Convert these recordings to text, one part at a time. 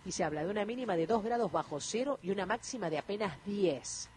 y se habla de una mínima de 2 grados bajo cero y una máxima de apenas 10.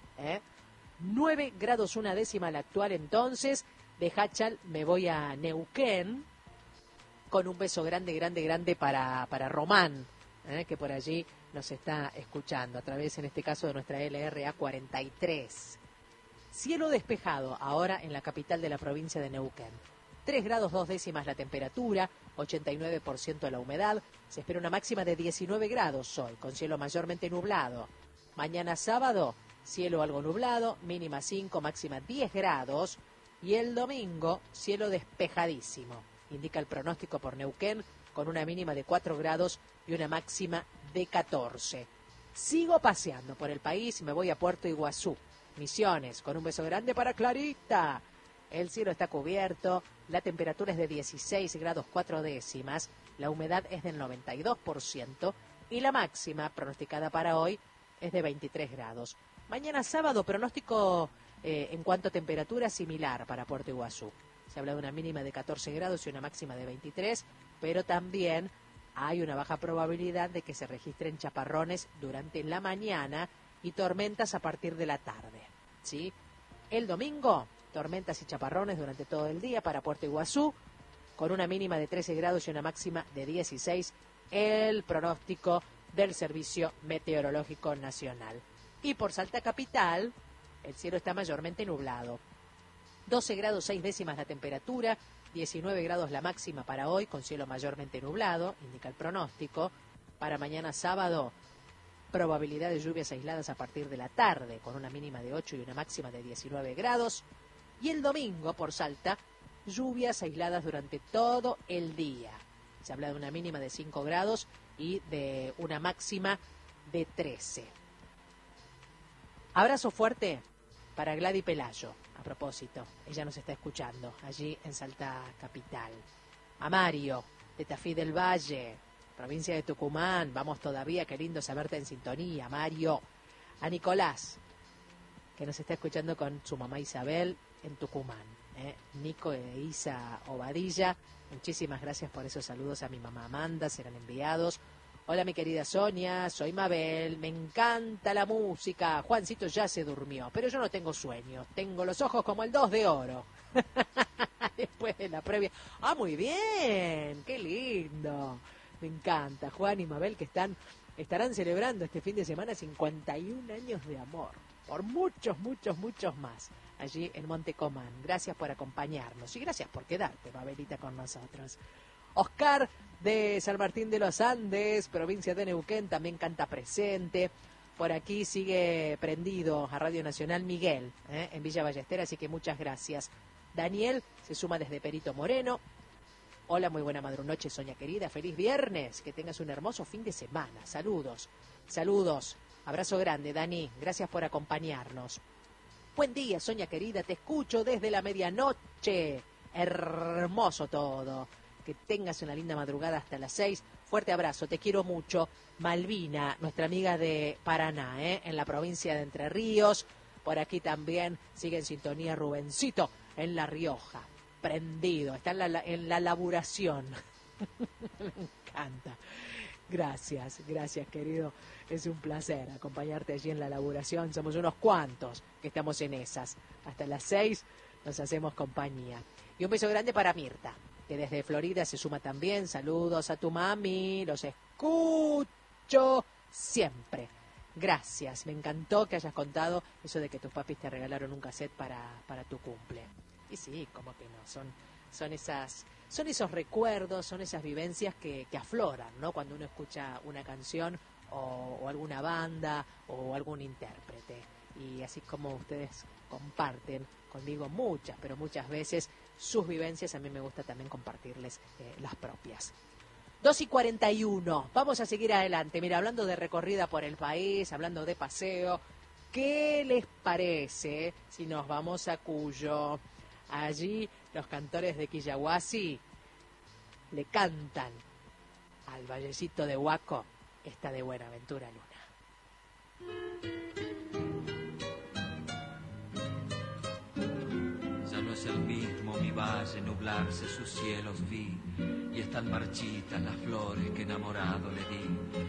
9 grados una décima la actual entonces. De Hachal me voy a Neuquén, con un beso grande, grande, grande para Román, que por allí nos está escuchando, a través, en este caso, de nuestra LRA 43. Cielo despejado ahora en la capital de la provincia de Neuquén. 3 grados 2 décimas la temperatura, 89% la humedad. Se espera una máxima de 19 grados hoy, con cielo mayormente nublado. Mañana sábado, cielo algo nublado, mínima 5, máxima 10 grados. Y el domingo, cielo despejadísimo. Indica el pronóstico por Neuquén, con una mínima de 4 grados y una máxima de 14. Sigo paseando por el país y me voy a Puerto Iguazú, Misiones, con un beso grande para Clarita. El cielo está cubierto, la temperatura es de 16 grados 4 décimas, la humedad es del 92% y la máxima pronosticada para hoy es de 23 grados. Mañana sábado, pronóstico en cuanto a temperatura similar para Puerto Iguazú. Se habla de una mínima de 14 grados y una máxima de 23, pero también hay una baja probabilidad de que se registren chaparrones durante la mañana y tormentas a partir de la tarde, ¿sí? El domingo, tormentas y chaparrones durante todo el día para Puerto Iguazú, con una mínima de 13 grados y una máxima de 16, el pronóstico del Servicio Meteorológico Nacional. Y por Salta Capital, el cielo está mayormente nublado. 12 grados 6 décimas la temperatura, 19 grados la máxima para hoy, con cielo mayormente nublado, indica el pronóstico. Para mañana sábado, probabilidad de lluvias aisladas a partir de la tarde, con una mínima de 8 y una máxima de 19 grados. Y el domingo, por Salta, lluvias aisladas durante todo el día. Se habla de una mínima de 5 grados y de una máxima de 13. Abrazo fuerte para Gladys Pelayo. A propósito, ella nos está escuchando allí en Salta Capital. A Mario, de Tafí del Valle, provincia de Tucumán. Vamos todavía, qué lindo saberte en sintonía, Mario. A Nicolás, que nos está escuchando con su mamá Isabel en Tucumán. Nico e Isa Obadilla, muchísimas gracias por esos saludos a mi mamá Amanda, serán enviados. Hola mi querida Sonia, soy Mabel, me encanta la música. Juancito ya se durmió, pero yo no tengo sueño, tengo los ojos como el 2 de oro. Después de la previa. Ah, muy bien, qué lindo. Me encanta, Juan y Mabel, que estarán celebrando este fin de semana 51 años de amor. Por muchos, muchos, muchos más, allí en Montecomán. Gracias por acompañarnos y gracias por quedarte, Mabelita, con nosotros. Oscar de San Martín de los Andes, provincia de Neuquén, también canta presente. Por aquí sigue prendido a Radio Nacional Miguel, en Villa Ballester, así que muchas gracias. Daniel se suma desde Perito Moreno. Hola, muy buena madrunoche, Sonia querida. Feliz viernes, que tengas un hermoso fin de semana. Saludos, saludos. Abrazo grande, Dani. Gracias por acompañarnos. Buen día, Sonia querida. Te escucho desde la medianoche. Hermoso todo. Que tengas una linda madrugada hasta las 6. Fuerte abrazo, te quiero mucho. Malvina, nuestra amiga de Paraná, en la provincia de Entre Ríos. Por aquí también sigue en sintonía Rubencito, en La Rioja. Prendido, está en la laburación. Me encanta. Gracias, gracias, querido. Es un placer acompañarte allí en la laburación. Somos unos cuantos que estamos en esas. Hasta las 6 nos hacemos compañía. Y un beso grande para Mirta, que desde Florida se suma también. Saludos a tu mami, los escucho siempre. Gracias, me encantó que hayas contado eso de que tus papis te regalaron un cassette para tu cumple. Y sí, como que no, son esos recuerdos, son esas vivencias que afloran, ¿no? Cuando uno escucha una canción o alguna banda o algún intérprete. Y así como ustedes comparten conmigo muchas, pero muchas veces sus vivencias, a mí me gusta también compartirles las propias. 2:41, vamos a seguir adelante. Mira, hablando de recorrida por el país, hablando de paseo, ¿qué les parece si nos vamos a Cuyo? Allí los cantores de Quillahuasi le cantan al vallecito de Huaco esta de Buenaventura Luna. Ya no es el mismo mi valle, nublarse sus cielos vi, y están marchitas las flores que enamorado le di.